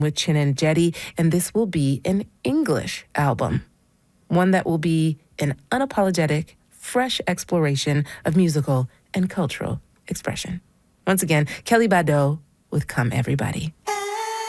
with Chinnan Jetty, and this will be an English album, one that will be an unapologetic, fresh exploration of musical and cultural expression. Once again, Kelly Bado with Come Everybody.